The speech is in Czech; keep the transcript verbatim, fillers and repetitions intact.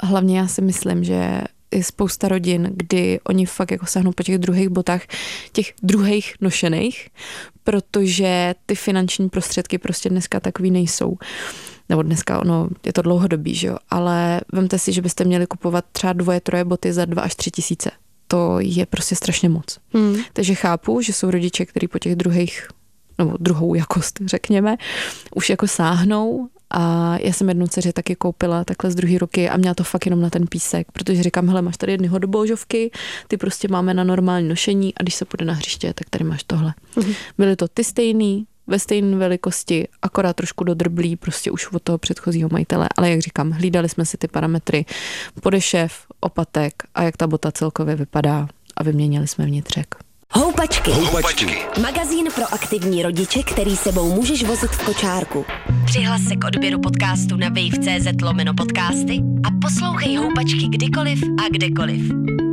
hlavně já si myslím, že je spousta rodin, kdy oni fakt jako sáhnou po těch druhých botách, těch druhých nošených, protože ty finanční prostředky prostě dneska takový nejsou. Nebo dneska ono, je to dlouhodobý, že jo, ale vemte si, že byste měli kupovat třeba dvoje, troje boty za dva až tři tisíce. To je prostě strašně moc. Hmm. Takže chápu, že jsou rodiče, kteří po těch druhých, nebo druhou jakost, řekněme, už jako sáhnou. A já jsem jednou dceři taky koupila takhle z druhé ruky a měla to fakt jenom na ten písek, protože říkám, hele, máš tady jedny hodobožovky, ty prostě máme na normální nošení a když se půjde na hřiště, tak tady máš tohle. Mhm. Byly to ty stejný, ve stejné velikosti, akorát trošku dodrblí, prostě už od toho předchozího majitele, ale jak říkám, hlídali jsme si ty parametry, podešev, opatek a jak ta bota celkově vypadá a vyměnili jsme vnitřek. Houpačky. Houpačky. Magazín pro aktivní rodiče, který sebou můžeš vozit v kočárku. Přihlas se k odběru podcastu na wave tečka cz lomeno podcasty a poslouchej Houpačky kdykoliv a kdekoliv.